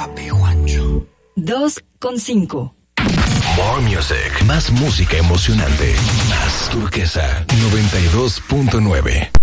Papi Juancho. 2:5. More music. Más música emocionante. Más Turquesa 92.9.